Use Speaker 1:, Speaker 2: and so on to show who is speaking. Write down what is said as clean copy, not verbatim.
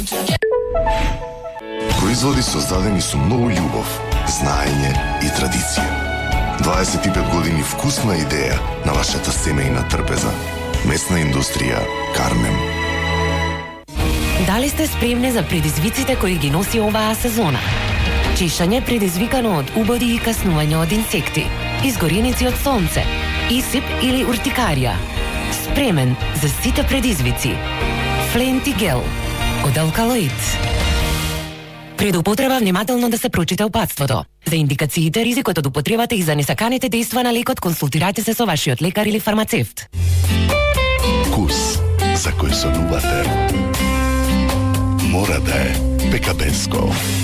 Speaker 1: Производи создадени со многу љубов, знаење и традиција. 25 години вкусна идеја на вашата семејна трпеза. Месна индустрија Кармем.
Speaker 2: Дали сте спремни за предизвиците кои ги носи оваа сезона? Чешање предизвикано од убоди и каснување од инсекти, изгореници од сонце, исип или уртикарија. Спремен за сите предизвици. Фленти гел од алкалоид. Пред употреба внимателно да се прочита упатството. За индикациите, ризикот од употребата и за несаканите дејства на лекот, консултирате се со вашиот лекар или фармацевт.
Speaker 1: Вкус за кој сонувате мора да е пекабеско.